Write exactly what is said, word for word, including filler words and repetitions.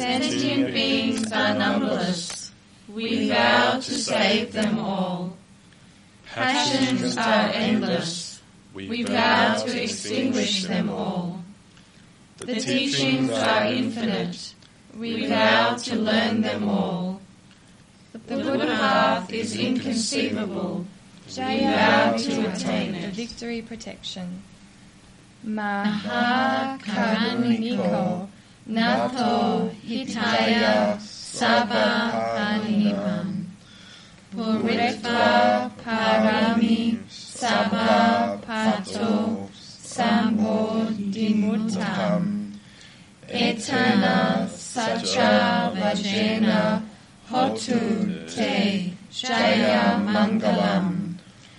Sentient beings are numberless. We vow to save them all. Passions are endless. We vow to extinguish them all. The teachings are infinite. We vow to learn them all. The Buddha path is inconceivable. We vow to attain it. Victory protection. Maha Karuniko Natho Hitaya Sabha Panipam Puritva Parami Sabha Pato Sambodhimutam Etana Sacha Vajena Hotu Te Jaya Mangalam